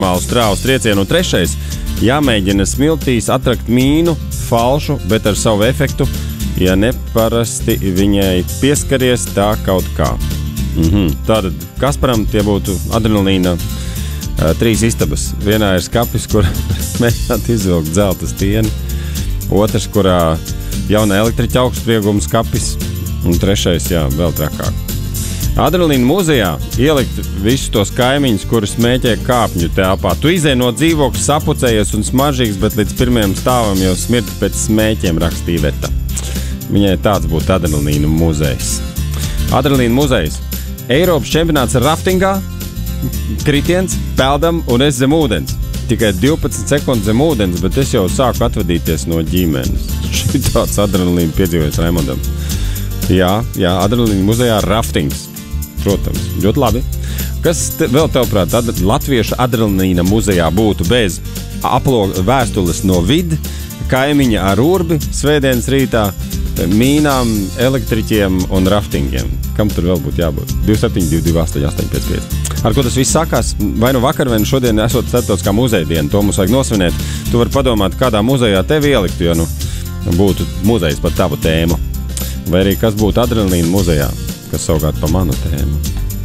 strāvas triecienu. Un trešais, jāmēģina smiltīs atrakt mīnu, falšu, bet ar savu efektu, ja neparasti viņai pieskaries tā kaut kā. Tātad Kasparam tie būtu adrenalīna 3 istabas. Vienā ir skapis, kur mēģināt izvilkt zelta stieni. Otrs, kurā jauna elektriķa augstsprieguma skapis. Un trešais, jā, vēl trakāk. Adrenalīna muzejā ielikt visus tos kaimiņus, kuri smēķē kāpņu telpā. Tu izej no dzīvokļa sapucējies un smaržīgs, bet līdz pirmajam stāvam jau smird pēc smēķiem, rakstīja Veta. Viņai tāds būtu adrenalīna muzejs. Adrenalīna muzejs. Eiropas čempionāts raftingā, kritiens, peldam un es zem ūdens. Tikai 12 sekundes zem ūdens, bet es jau sāku atvadīties no ģimenes. Šitāds adrenalīna piedzīvojums Raimondam. Jā, adrenalīna muzejā raftings. Protams, ļoti labi. Kas vēl tevprāt latviešu adrenalīna muzejā būtu bez vēstules no vid, kaimiņa ar urbi, svētdienas rītā, mīnām, elektriķiem un raftingiem? Kam tur vēl būtu jābūt? 27222855. Ar ko tas viss sākās? Vai nu vakar, vai nu šodien esot starptautiskā muzeja diena. To mums vajag nosvinēt. Tu vari padomāt, kādā muzejā tevi ieliktu, ja būtu muzejs par tavu tēmu. Vai arī kas būtu adrenalīna muzejā, kas savukārt pa manu tēmu.